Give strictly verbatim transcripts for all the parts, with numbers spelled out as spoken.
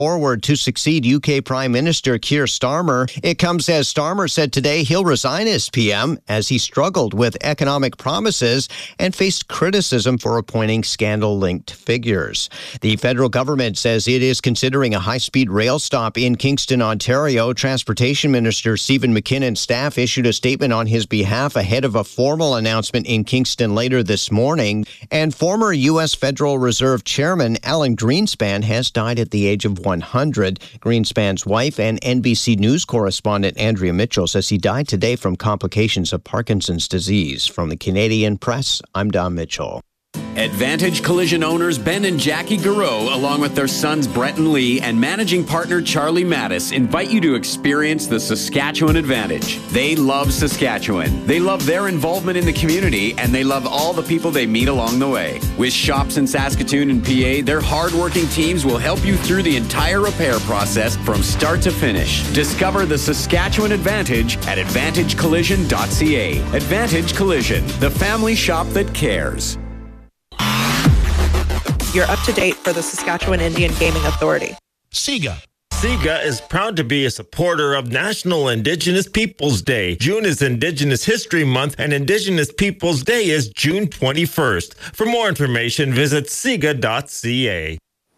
forward to succeed U K Prime Minister Keir Starmer. It comes as Starmer said today he'll resign as P M as he struggled with economic promises and faced criticism for appointing scandal-linked figures. The federal government says it is considering a high-speed rail stop in Kingston, Ontario. Transportation Minister Stephen McKinnon's staff issued a statement on his behalf ahead of a formal announcement in Kingston later this morning. And former U S Federal Reserve Chairman Alan Greenspan has died at the age of one hundred. Greenspan's wife and N B C News correspondent Andrea Mitchell says he died today from complications of Parkinson's disease. From the Canadian Press, I'm Don Mitchell. Advantage Collision owners Ben and Jackie Garreau, along with their sons Brett and Lee and managing partner Charlie Mattis, invite you to experience the Saskatchewan Advantage. They love Saskatchewan. They love their involvement in the community, and they love all the people they meet along the way. With shops in Saskatoon and P A, their hardworking teams will help you through the entire repair process from start to finish. Discover the Saskatchewan Advantage at advantage collision dot c a. Advantage Collision, the family shop that cares. You're up to date for the Saskatchewan Indian Gaming Authority. SIGA. SIGA is proud to be a supporter of National Indigenous Peoples Day. June is Indigenous History Month, and Indigenous Peoples Day is June twenty-first. For more information, visit siga dot c a.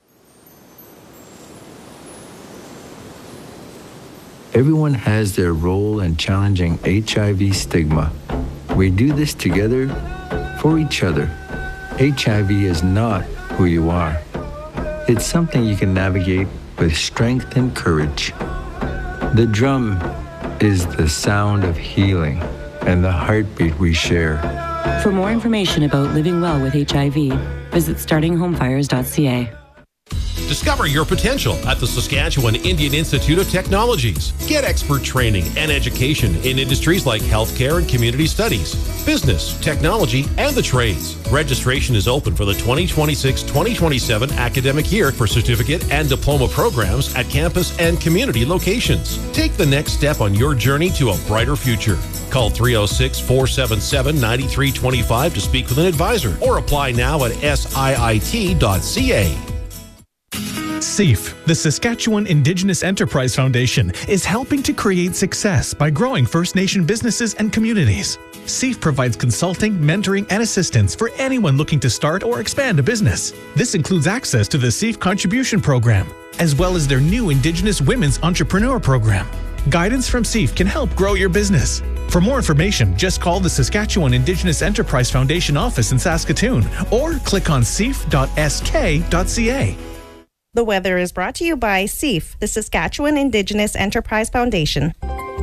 Everyone has their role in challenging H I V stigma. We do this together for each other. H I V is not who you are. It's something you can navigate with strength and courage. The drum is the sound of healing and the heartbeat we share. For more information about living well with H I V, visit starting home fires dot c a. Discover your potential at the Saskatchewan Indian Institute of Technologies. Get expert training and education in industries like healthcare and community studies, business, technology, and the trades. Registration is open for the twenty twenty-six twenty twenty-seven academic year for certificate and diploma programs at campus and community locations. Take the next step on your journey to a brighter future. Call three oh six, four seven seven, nine three two five to speak with an advisor or apply now at S I I T dot c a. S I F, the Saskatchewan Indigenous Enterprise Foundation, is helping to create success by growing First Nation businesses and communities. S I F provides consulting, mentoring, and assistance for anyone looking to start or expand a business. This includes access to the S I F Contribution Program, as well as their new Indigenous Women's Entrepreneur Program. Guidance from S I F can help grow your business. For more information, just call the Saskatchewan Indigenous Enterprise Foundation office in Saskatoon or click on s i f dot s k dot c a. The weather is brought to you by S I F, the Saskatchewan Indigenous Enterprise Foundation.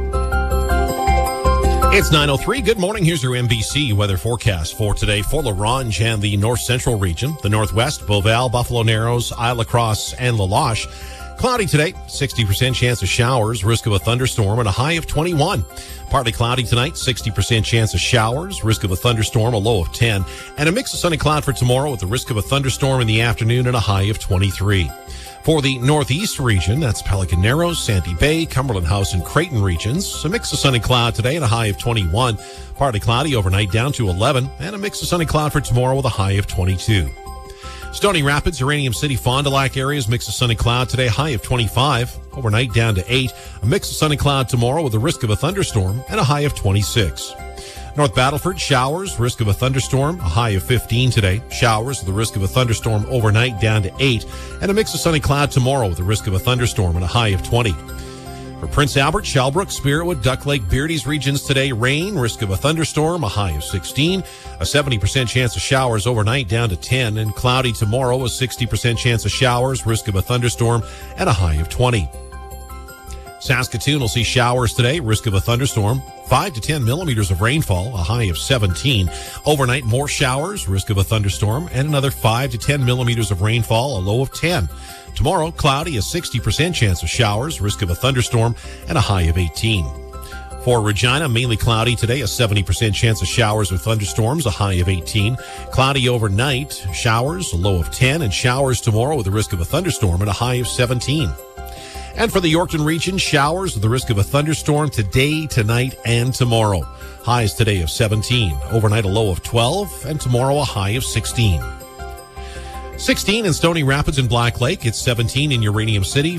It's nine oh three. Good morning. Here's your N B C weather forecast for today for La Ronge and the north central region, the northwest, Beauval, Buffalo Narrows, Isle La Crosse, and La Loche. Cloudy today, sixty percent chance of showers, risk of a thunderstorm, and a high of twenty-one. Partly cloudy tonight, sixty percent chance of showers, risk of a thunderstorm, a low of ten. And a mix of sunny cloud for tomorrow with the risk of a thunderstorm in the afternoon and a high of twenty-three. For the northeast region, that's Pelican Narrows, Sandy Bay, Cumberland House, and Creighton regions, a mix of sunny cloud today and a high of twenty-one. Partly cloudy overnight down to eleven, and a mix of sunny cloud for tomorrow with a high of twenty-two. Stony Rapids, Uranium City, Fond du Lac areas, mix of sunny cloud today, high of twenty-five. Overnight down to eight. A mix of sunny cloud tomorrow with a risk of a thunderstorm and a high of twenty-six. North Battleford, showers, risk of a thunderstorm, a high of fifteen today. Showers with the risk of a thunderstorm overnight down to eight. And a mix of sunny cloud tomorrow with a risk of a thunderstorm and a high of twenty. For Prince Albert, Shellbrook, Spiritwood, Duck Lake, Beardy's regions today, rain, risk of a thunderstorm, a high of sixteen, a seventy percent chance of showers overnight down to ten, and cloudy tomorrow, a sixty percent chance of showers, risk of a thunderstorm, and a high of twenty. Saskatoon will see showers today, risk of a thunderstorm, five to ten millimeters of rainfall, a high of seventeen. Overnight, more showers, risk of a thunderstorm, and another five to ten millimeters of rainfall, a low of ten. Tomorrow, cloudy, a sixty percent chance of showers, risk of a thunderstorm, and a high of eighteen. For Regina, mainly cloudy today, a seventy percent chance of showers with thunderstorms, a high of eighteen. Cloudy overnight, showers, a low of ten, and showers tomorrow with a risk of a thunderstorm and a high of seventeen. And for the Yorkton region, showers with the risk of a thunderstorm today, tonight, and tomorrow. Highs today of seventeen. Overnight, a low of twelve, and tomorrow a high of sixteen. sixteen in Stony Rapids and Black Lake. It's seventeen in Uranium City.